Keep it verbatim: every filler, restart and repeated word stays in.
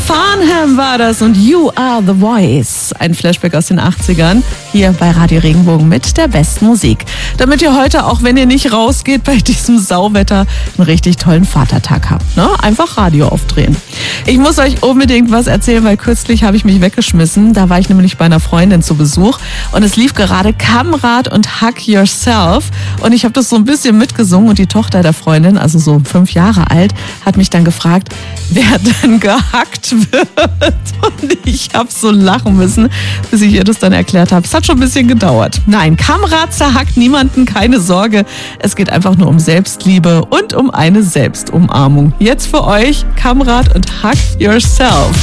Farnham war das und You Are The Voice. Ein Flashback aus den achtzigern, hier bei Radio Regenbogen mit der besten Musik. Damit ihr heute, auch wenn ihr nicht rausgeht bei diesem Sauwetter, einen richtig tollen Vatertag habt. Ne? Einfach Radio aufdrehen. Ich muss euch unbedingt was erzählen, weil kürzlich habe ich mich weggeschmissen. Da war ich nämlich bei einer Freundin zu Besuch und es lief gerade Kamrat und Hug Yourself. Und ich habe das so ein bisschen mitgesungen und die Tochter der Freundin, also so fünf Jahre alt, hat mich dann gefragt, wer denn gehackt wird. Und ich habe so lachen müssen, bis ich ihr das dann erklärt habe. Es hat schon ein bisschen gedauert. Nein, Kamrat zerhackt niemanden, keine Sorge. Es geht einfach nur um Selbstliebe und um eine Selbstumarmung. Jetzt für euch Kamrat und Hug Yourself.